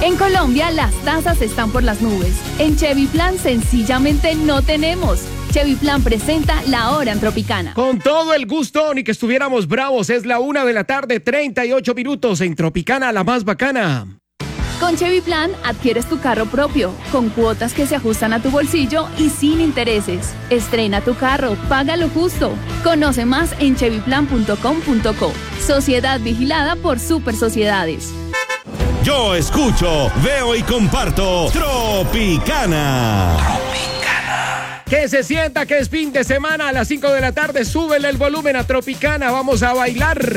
En Colombia, las tasas están por las nubes. En Chevy Plan, sencillamente no tenemos. Chevy Plan presenta La Hora en Tropicana. Con todo el gusto, ni que estuviéramos bravos. Es la 1:38 en Tropicana, la más bacana. Con Chevy Plan adquieres tu carro propio, con cuotas que se ajustan a tu bolsillo y sin intereses. Estrena tu carro, paga lo justo. Conoce más en chevyplan.com.co. Sociedad vigilada por Super Sociedades. Yo escucho, veo y comparto Tropicana. Que se sienta que es fin de semana a las 5 de la tarde. Súbele el volumen a Tropicana. Vamos a bailar.